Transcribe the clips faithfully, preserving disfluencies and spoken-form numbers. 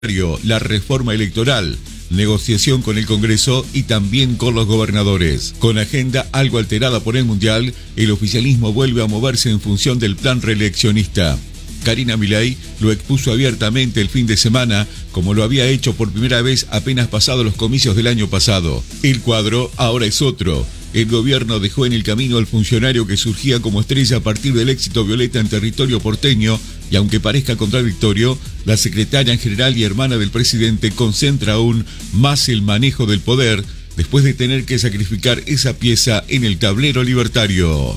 la reforma electoral, negociación con el Congreso y también con los gobernadores. Con agenda algo alterada por el Mundial, el oficialismo vuelve a moverse en función del plan reeleccionista. Karina Milei lo expuso abiertamente el fin de semana, como lo había hecho por primera vez apenas pasados los comicios del año pasado. El cuadro ahora es otro. El gobierno dejó en el camino al funcionario que surgía como estrella a partir del éxito violeta en territorio porteño, y aunque parezca contradictorio, la secretaria general y hermana del presidente concentra aún más el manejo del poder, después de tener que sacrificar esa pieza en el tablero libertario.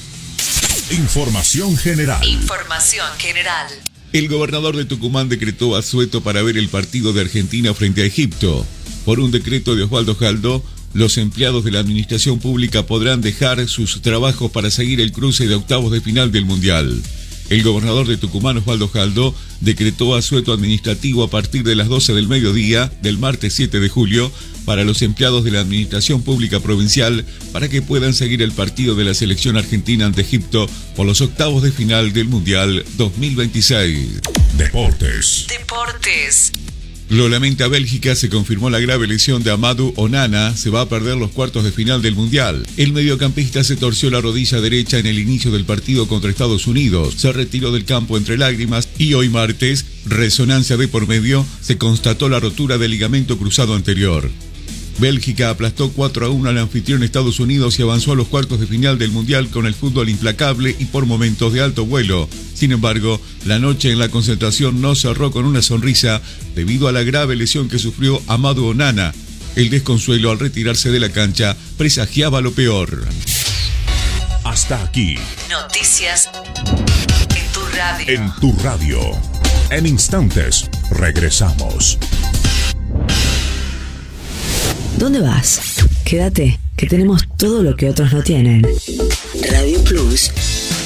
Información general. Información general. El gobernador de Tucumán decretó asueto para ver el partido de Argentina frente a Egipto. Por un decreto de Osvaldo Jaldo, los empleados de la administración pública podrán dejar sus trabajos para seguir el cruce de octavos de final del Mundial. El gobernador de Tucumán, Osvaldo Jaldo, decretó asueto administrativo a partir de las doce del mediodía del martes siete de julio para los empleados de la administración pública provincial para que puedan seguir el partido de la selección argentina ante Egipto por los octavos de final del Mundial dos mil veintiséis. Deportes. Deportes. Lo lamenta Bélgica, se confirmó la grave lesión de Amadou Onana, se va a perder los cuartos de final del Mundial. El mediocampista se torció la rodilla derecha en el inicio del partido contra Estados Unidos, se retiró del campo entre lágrimas y hoy martes, resonancia de por medio, se constató la rotura del ligamento cruzado anterior. Bélgica aplastó cuatro a uno al anfitrión Estados Unidos y avanzó a los cuartos de final del Mundial con el fútbol implacable y por momentos de alto vuelo. Sin embargo, la noche en la concentración no cerró con una sonrisa debido a la grave lesión que sufrió Amadou Onana. El desconsuelo al retirarse de la cancha presagiaba lo peor. Hasta aquí. Noticias en tu radio. En tu radio. En instantes, regresamos. ¿Dónde vas? Quédate, que tenemos todo lo que otros no tienen. Radio Plus